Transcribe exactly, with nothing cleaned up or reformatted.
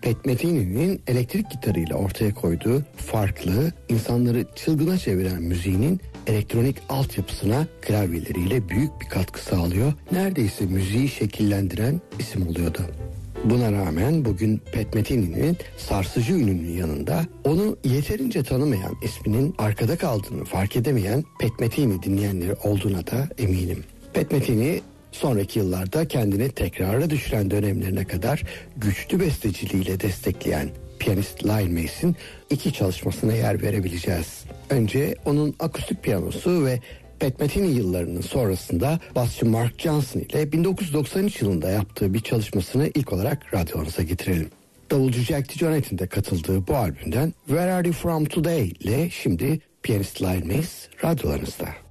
Pat Metheny'nin elektrik gitarıyla ortaya koyduğu farklı, insanları çılgına çeviren müziğinin elektronik altyapısına klavyeleriyle büyük bir katkı sağlıyor. Neredeyse müziği şekillendiren isim oluyordu. Buna rağmen bugün Pat Metheny'nin sarsıcı ününün yanında onu yeterince tanımayan, isminin arkada kaldığını fark edemeyen Pat Metheny dinleyenleri olduğuna da eminim. Pat Metheny sonraki yıllarda kendini tekrara düşüren dönemlerine kadar güçlü besteciliğiyle destekleyen piyanist Lionel Mace'in iki çalışmasına yer verebileceğiz. Önce onun akustik piyanosu ve Pat Metheny yıllarının sonrasında basçı Mark Johnson ile bin dokuz yüz doksan üç yılında yaptığı bir çalışmasını ilk olarak radyolarınıza getirelim. Davulcu Jack DeJohnette'in de katıldığı bu albümden Where Are You From Today ile şimdi piyanist Lionel Mace radyolarınızda.